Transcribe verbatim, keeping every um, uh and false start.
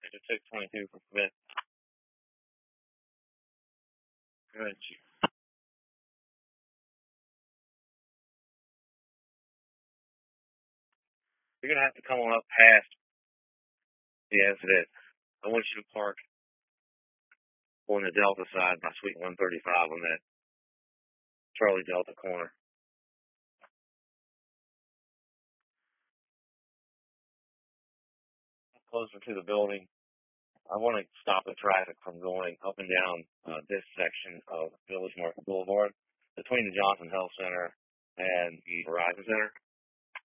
Exit six twenty-two for Smith. Good. You're going to have to come on up past the exit. I want you to park on the Delta side by Suite one thirty-five on that Charlie Delta corner. Closer to the building. I want to stop the traffic from going up and down uh, this section of Village Market Boulevard between the Johnson Health Center and the Verizon Center.